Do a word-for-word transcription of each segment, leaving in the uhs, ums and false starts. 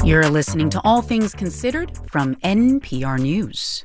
You're listening to All Things Considered from N P R News.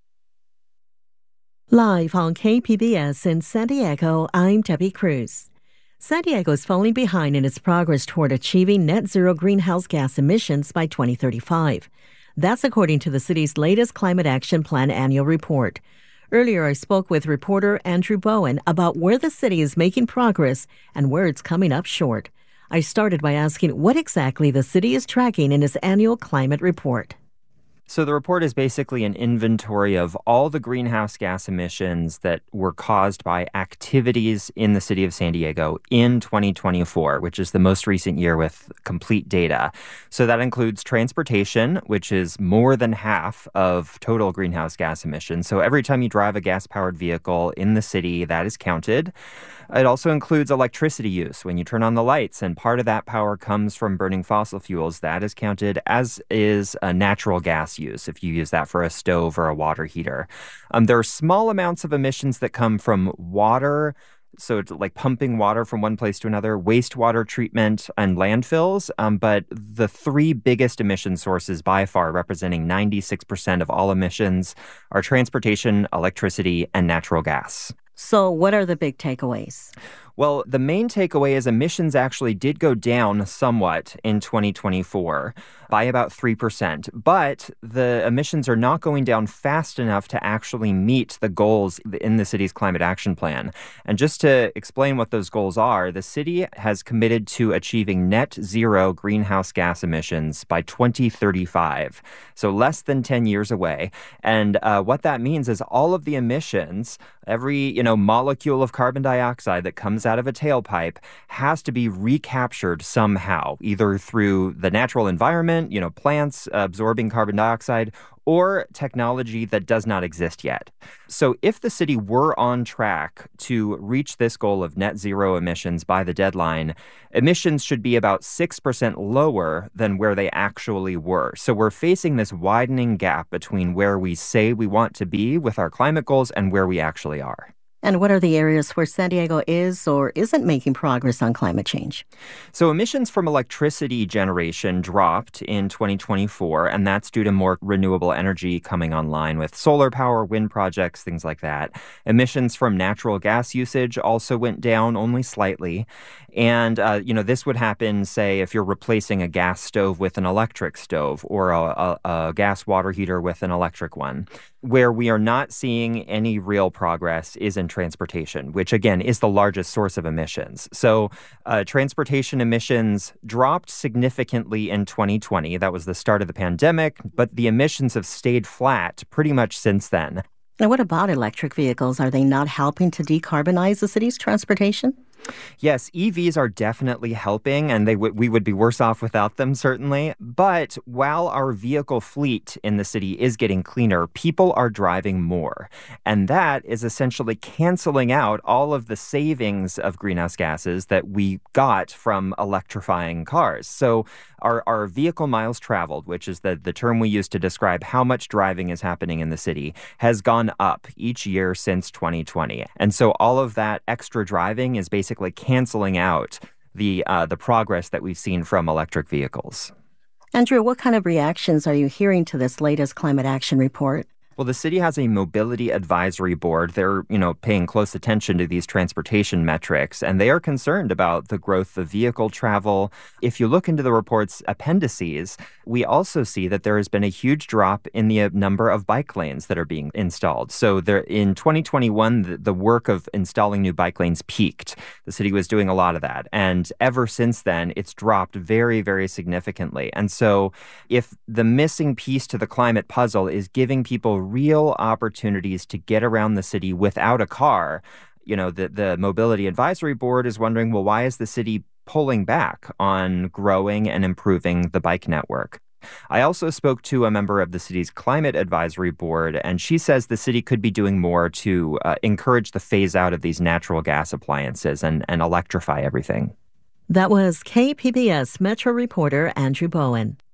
Live on K P B S in San Diego, I'm Debbie Cruz. San Diego is falling behind in its progress toward achieving net zero greenhouse gas emissions by twenty thirty-five. That's according to the city's latest Climate Action Plan annual report. Earlier, I spoke with reporter Andrew Bowen about where the city is making progress and where it's coming up short. I started by asking what exactly the city is tracking in its annual climate report. So the report is basically an inventory of all the greenhouse gas emissions that were caused by activities in the city of San Diego in twenty twenty-four, which is the most recent year with complete data. So that includes transportation, which is more than half of total greenhouse gas emissions. So every time you drive a gas-powered vehicle in the city, that is counted. It also includes electricity use. When you turn on the lights and part of that power comes from burning fossil fuels, that is counted, as is a natural gas use if you use that for a stove or a water heater. Um, there are small amounts of emissions that come from water, so it's like pumping water from one place to another, wastewater treatment, and landfills. Um, but the three biggest emission sources by far, representing ninety-six percent of all emissions, are transportation, electricity, and natural gas. So what are the big takeaways? Well, the main takeaway is emissions actually did go down somewhat in twenty twenty-four by about three percent. But the emissions are not going down fast enough to actually meet the goals in the city's climate action plan. And just to explain what those goals are, the city has committed to achieving net zero greenhouse gas emissions by twenty thirty-five, so less than ten years away. And uh, what that means is all of the emissions, every you know molecule of carbon dioxide that comes out of a tailpipe has to be recaptured somehow, either through the natural environment, you know, plants absorbing carbon dioxide, or technology that does not exist yet. So if the city were on track to reach this goal of net zero emissions by the deadline, emissions should be about six percent lower than where they actually were. So we're facing this widening gap between where we say we want to be with our climate goals and where we actually are. And what are the areas where San Diego is or isn't making progress on climate change? So emissions from electricity generation dropped in twenty twenty-four, and that's due to more renewable energy coming online with solar power, wind projects, things like that. Emissions from natural gas usage also went down only slightly. And, uh, you know, this would happen, say, if you're replacing a gas stove with an electric stove or a, a, a gas water heater with an electric one. Where we are not seeing any real progress is in transportation, which, again, is the largest source of emissions. So uh, transportation emissions dropped significantly in twenty twenty. That was the start of the pandemic, but the emissions have stayed flat pretty much since then. Now, what about electric vehicles? Are they not helping to decarbonize the city's transportation? Yes, E Vs are definitely helping, and they w- we would be worse off without them, certainly. But while our vehicle fleet in the city is getting cleaner, people are driving more. And that is essentially canceling out all of the savings of greenhouse gases that we got from electrifying cars. So our, our vehicle miles traveled, which is the, the term we use to describe how much driving is happening in the city, has gone up each year since twenty twenty. And so all of that extra driving is basically canceling out the uh, the progress that we've seen from electric vehicles. Andrew, what kind of reactions are you hearing to this latest climate action report? Well, the city has a mobility advisory board. They're, you know, paying close attention to these transportation metrics, and they are concerned about the growth of vehicle travel. If you look into the report's appendices, we also see that there has been a huge drop in the number of bike lanes that are being installed. So there, in twenty twenty-one, the, the work of installing new bike lanes peaked. The city was doing a lot of that. And ever since then, it's dropped very, very significantly. And so if the missing piece to the climate puzzle is giving people real opportunities to get around the city without a car, you know, the, the Mobility Advisory Board is wondering, well, why is the city pulling back on growing and improving the bike network? I also spoke to a member of the city's Climate Advisory Board, and she says the city could be doing more to uh, encourage the phase out of these natural gas appliances and, and electrify everything. That was K P B S Metro reporter Andrew Bowen.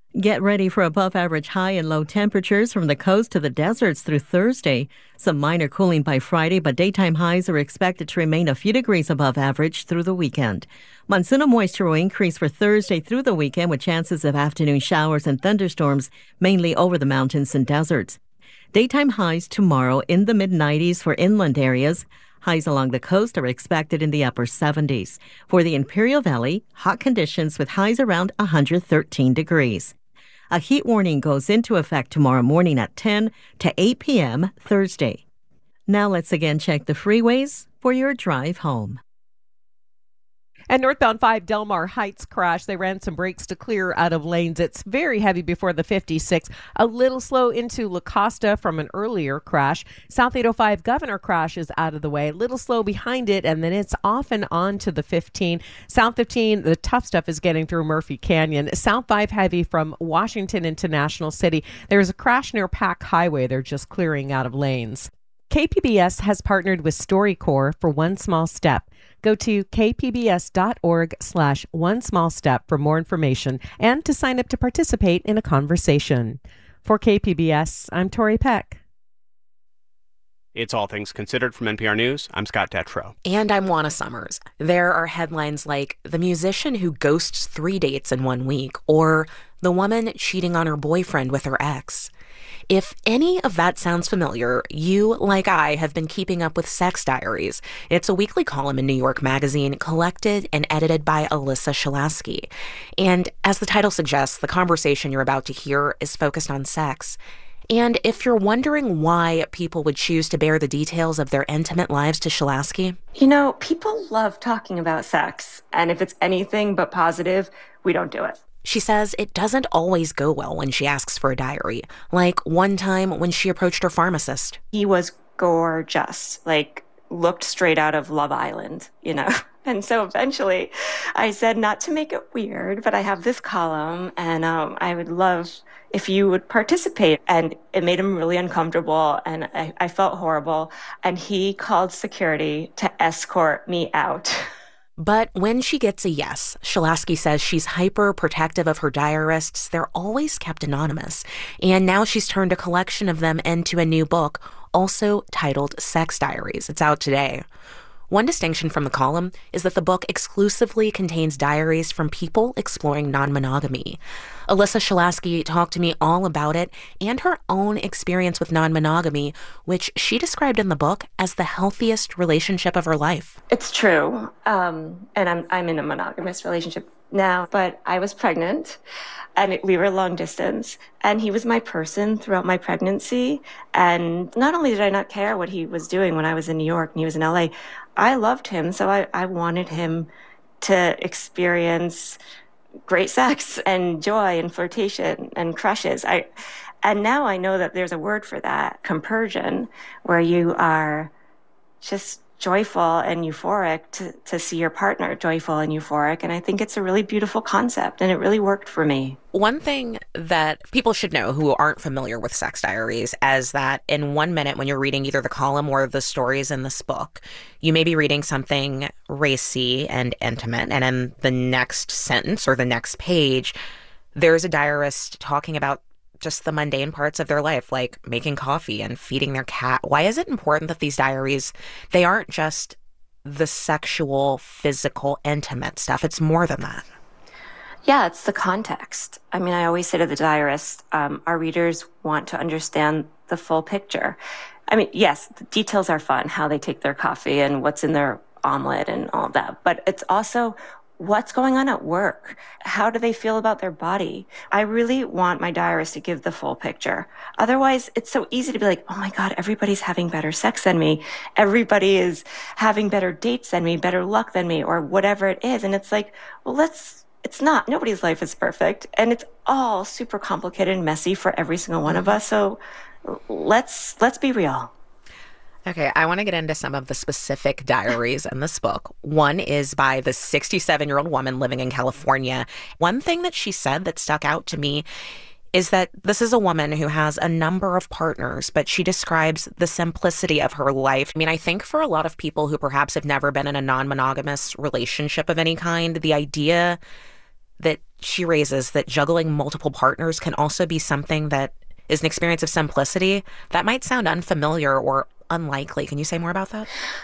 Get ready for above average high and low temperatures from the coast to the deserts through Thursday. Some minor cooling by Friday, but daytime highs are expected to remain a few degrees above average through the weekend. Monsoonal moisture will increase for Thursday through the weekend with chances of afternoon showers and thunderstorms, mainly over the mountains and deserts. Daytime highs tomorrow in the mid nineties for inland areas. Highs along the coast are expected in the upper seventies. For the Imperial Valley, hot conditions with highs around one hundred thirteen degrees. A heat warning goes into effect tomorrow morning at ten to eight p.m. Thursday. Now let's again check the freeways for your drive home. And northbound five Del Mar Heights crash. They ran some brakes to clear out of lanes. It's very heavy before the fifty-six. A little slow into La Costa from an earlier crash. South eight oh five Governor crash is out of the way. A little slow behind it, and then it's off and on to the fifteen. South fifteen, the tough stuff is getting through Murphy Canyon. South five heavy from Washington into National City. There's a crash near Pack Highway. They're just clearing out of lanes. K P B S has partnered with StoryCorps for One Small Step. Go to kpbs.org slash one small step for more information and to sign up to participate in a conversation. For K P B S, I'm Tori Peck. It's All Things Considered from N P R News. I'm Scott Detrow. And I'm Juana Summers. There are headlines like the musician who ghosts three dates in one week, or the woman cheating on her boyfriend with her ex. If any of that sounds familiar, you, like I, have been keeping up with Sex Diaries. It's a weekly column in New York Magazine, collected and edited by Alyssa Shalaski. And as the title suggests, the conversation you're about to hear is focused on sex. And if you're wondering why people would choose to bear the details of their intimate lives to Shalaski, you know, people love talking about sex, and if it's anything but positive, we don't do it. She says it doesn't always go well when she asks for a diary, like one time when she approached her pharmacist. He was gorgeous, like looked straight out of Love Island, you know. And so eventually I said, not to make it weird, but I have this column and um, I would love if you would participate. And it made him really uncomfortable and I, I felt horrible. And he called security to escort me out. But when she gets a yes, Shalaski says she's hyper protective of her diarists. They're always kept anonymous. And now she's turned a collection of them into a new book, also titled Sex Diaries. It's out today. One distinction from the column is that the book exclusively contains diaries from people exploring non-monogamy. Alyssa Shalaski talked to me all about it and her own experience with non-monogamy, which she described in the book as the healthiest relationship of her life. It's true. Um, and I'm, I'm in a monogamous relationship now, but I was pregnant and it, we were long distance and he was my person throughout my pregnancy. And not only did I not care what he was doing when I was in New York and he was in L A, I loved him. So I, I wanted him to experience great sex and joy and flirtation and crushes. I, and now I know that there's a word for that, compersion, where you are just joyful and euphoric to, to see your partner joyful and euphoric. And I think it's a really beautiful concept, and it really worked for me. One thing that people should know who aren't familiar with Sex Diaries is that in one minute when you're reading either the column or the stories in this book, you may be reading something racy and intimate, and in the next sentence or the next page, there's a diarist talking about just the mundane parts of their life, like making coffee and feeding their cat. Why is it important that these diaries, they aren't just the sexual, physical, intimate stuff? It's more than that. Yeah, it's the context. I mean, I always say to the diarist, um, our readers want to understand the full picture. I mean, yes, the details are fun, how they take their coffee and what's in their omelet and all that. But it's also what's going on at work? How do they feel about their body? I really want my diarist to give the full picture. Otherwise, it's so easy to be like, oh my God, everybody's having better sex than me. Everybody is having better dates than me, better luck than me, or whatever it is. And it's like, well, let's, it's not. Nobody's life is perfect. And it's all super complicated and messy for every single one of us. So let's, let's be real. Okay, I want to get into some of the specific diaries in this book. One is by the sixty-seven-year-old woman living in California. One thing that she said that stuck out to me is that this is a woman who has a number of partners, but she describes the simplicity of her life. I mean, I think for a lot of people who perhaps have never been in a non-monogamous relationship of any kind, the idea that she raises that juggling multiple partners can also be something that is an experience of simplicity. That might sound unfamiliar or unlikely. Can you say more about that?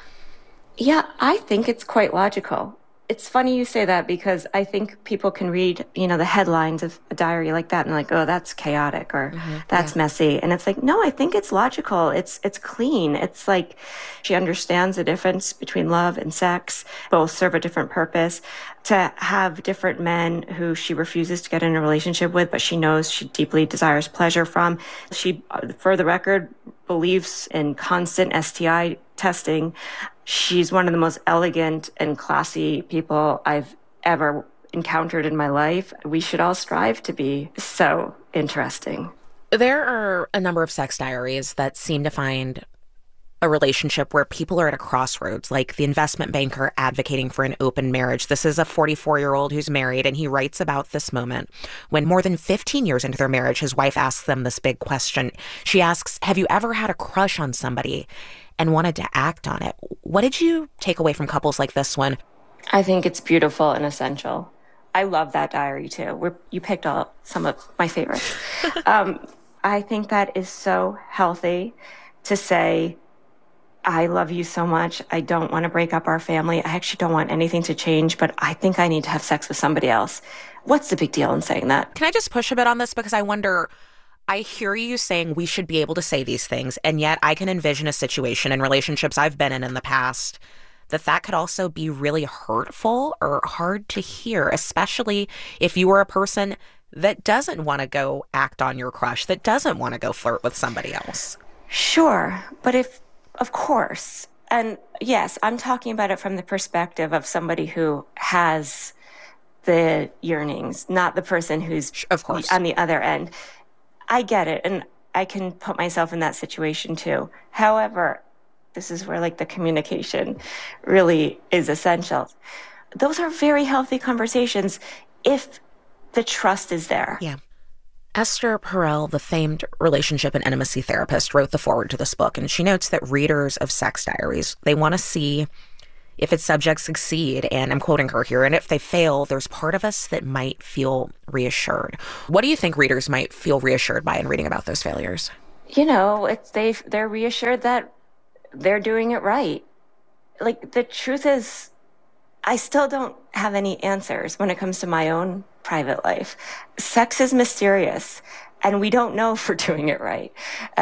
Yeah, I think it's quite logical. It's funny you say that because I think people can read, you know, the headlines of a diary like that and like, oh, that's chaotic or mm-hmm, that's yeah. messy. And it's like, no, I think it's logical. It's it's clean. It's like she understands the difference between love and sex. Both serve a different purpose. To have different men who she refuses to get in a relationship with, but she knows she deeply desires pleasure from. She, for the record, believes in constant S T I testing. She's one of the most elegant and classy people I've ever encountered in my life. We should all strive to be so interesting. There are a number of sex diaries that seem to find a relationship where people are at a crossroads, like the investment banker advocating for an open marriage. This is a forty-four-year-old who's married, and he writes about this moment when more than fifteen years into their marriage, his wife asks them this big question. She asks, have you ever had a crush on somebody and wanted to act on it? What did you take away from couples like this one? I think it's beautiful and essential. I love that diary too. We're, you picked up some of my favorites. um, I think that is so healthy to say, I love you so much. I don't want to break up our family. I actually don't want anything to change, but I think I need to have sex with somebody else. What's the big deal in saying that? Can I just push a bit on this? Because I wonder, I hear you saying we should be able to say these things, and yet I can envision a situation in relationships I've been in in the past that that could also be really hurtful or hard to hear, especially if you were a person that doesn't want to go act on your crush, that doesn't want to go flirt with somebody else. Sure, but if Of course. And yes, I'm talking about it from the perspective of somebody who has the yearnings, not the person who's of course on the other end. I get it. And I can put myself in that situation too. However, this is where like the communication really is essential. Those are very healthy conversations if the trust is there. Yeah. Esther Perel, the famed relationship and intimacy therapist, wrote the foreword to this book, and she notes that readers of sex diaries, they want to see if its subjects succeed, and I'm quoting her here, and if they fail, there's part of us that might feel reassured. What do you think readers might feel reassured by in reading about those failures? You know, it's they they're reassured that they're doing it right. Like, the truth is, I still don't have any answers when it comes to my own private life. Sex is mysterious, and we don't know if we're doing it right.